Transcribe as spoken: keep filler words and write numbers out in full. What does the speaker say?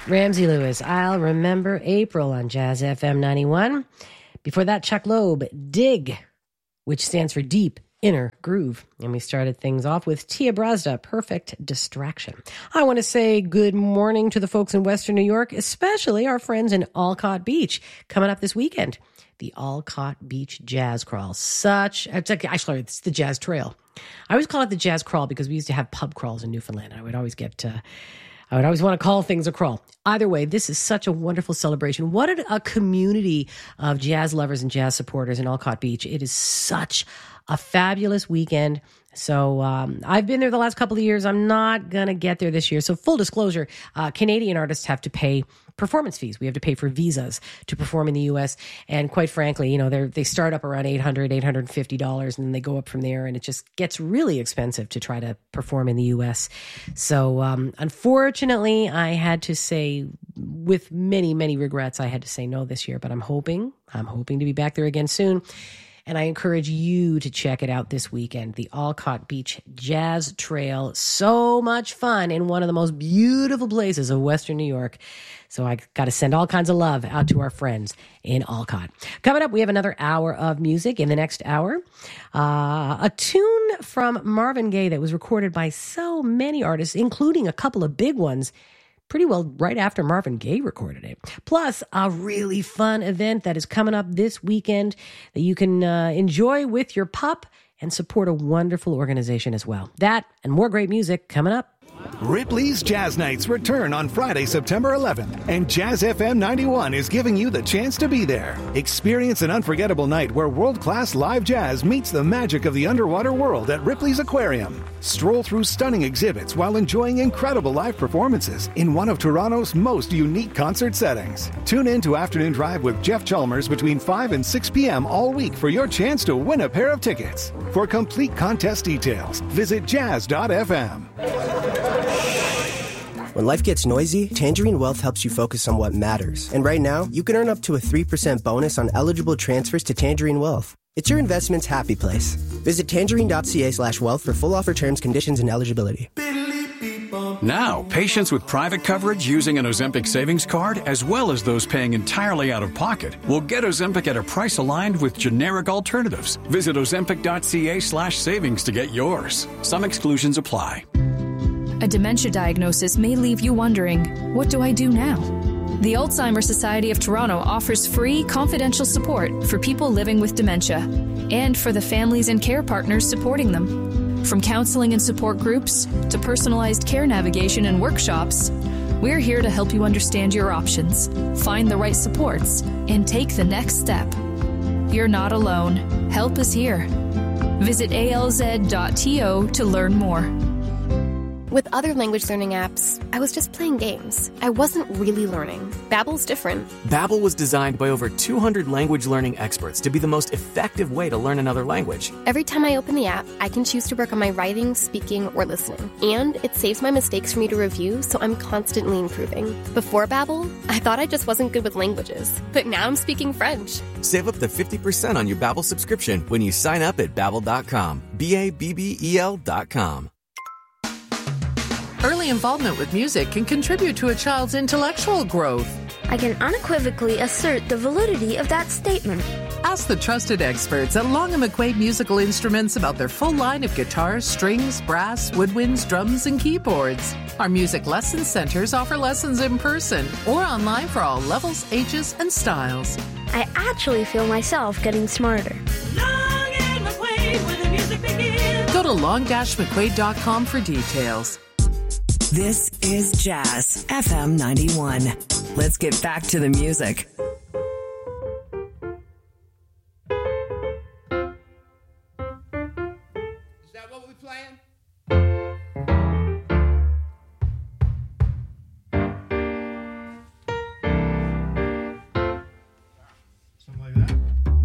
Ramsey Lewis, I'll Remember April on Jazz F M ninety-one. Before that, Chuck Loeb, Dig, which stands for Deep Inner Groove. And we started things off with Tia Brazda, Perfect Distraction. I want to say good morning to the folks in Western New York, especially our friends in Olcott Beach, coming up this weekend. The Olcott Beach Jazz Crawl. Such, it's like, actually, it's the Jazz Trail. I always call it the Jazz Crawl because we used to have pub crawls in Newfoundland. I would always get... Uh, I would always want to call things a crawl. Either way, this is such a wonderful celebration. What a community of jazz lovers and jazz supporters in Olcott Beach. It is such a fabulous weekend. So um, I've been there the last couple of years. I'm not going to get there this year. So full disclosure, uh, Canadian artists have to pay performance fees. We have to pay for visas to perform in the U S. And quite frankly, you know, they they start up around eight hundred dollars, eight hundred fifty dollars, and then they go up from there. And it just gets really expensive to try to perform in the U S. So um, unfortunately, I had to say, with many, many regrets, I had to say no this year. But I'm hoping, I'm hoping to be back there again soon. And I encourage you to check it out this weekend, the Olcott Beach Jazz Trail. So much fun in one of the most beautiful places of Western New York. So I got to send all kinds of love out to our friends in Olcott. Coming up, we have another hour of music. In the next hour, uh, a tune from Marvin Gaye that was recorded by so many artists, including a couple of big ones, pretty well right after Marvin Gaye recorded it. Plus, a really fun event that is coming up this weekend that you can uh, enjoy with your pup and support a wonderful organization as well. That and more great music coming up. Ripley's Jazz Nights return on Friday, September eleventh, and Jazz F M ninety-one is giving you the chance to be there. Experience an unforgettable night where world-class live jazz meets the magic of the underwater world at Ripley's Aquarium. Stroll through stunning exhibits while enjoying incredible live performances in one of Toronto's most unique concert settings. Tune in to Afternoon Drive with Jeff Chalmers between five and six p.m. all week for your chance to win a pair of tickets. For complete contest details, visit jazz dot f m. When life gets noisy, Tangerine Wealth helps you focus on what matters. And right now, you can earn up to a three percent bonus on eligible transfers to Tangerine Wealth. It's your investment's happy place. Visit tangerine.ca slash wealth for full offer terms, conditions, and eligibility. Now, patients with private coverage using an Ozempic savings card, as well as those paying entirely out of pocket, will get Ozempic at a price aligned with generic alternatives. Visit ozempic.ca slash savings to get yours. Some exclusions apply. A dementia diagnosis may leave you wondering, what do I do now? The Alzheimer's Society of Toronto offers free, confidential support for people living with dementia and for the families and care partners supporting them. From counseling and support groups to personalized care navigation and workshops, we're here to help you understand your options, find the right supports, and take the next step. You're not alone. Help is here. Visit A L Z dot T O to learn more. With other language learning apps, I was just playing games. I wasn't really learning. Babbel's different. Babbel was designed by over two hundred language learning experts to be the most effective way to learn another language. Every time I open the app, I can choose to work on my writing, speaking, or listening. And it saves my mistakes for me to review, so I'm constantly improving. Before Babbel, I thought I just wasn't good with languages. But now I'm speaking French. Save up to fifty percent on your Babbel subscription when you sign up at babbel dot com. B A B B E L dot com. Early involvement with music can contribute to a child's intellectual growth. I can unequivocally assert the validity of that statement. Ask the trusted experts at Long and McQuaid Musical Instruments about their full line of guitars, strings, brass, woodwinds, drums, and keyboards. Our music lesson centers offer lessons in person or online for all levels, ages, and styles. I actually feel myself getting smarter. Long and McQuaid, where the music begins. Go to long dash mcquaid dot com for details. This is Jazz F M ninety-one. Let's get back to the music.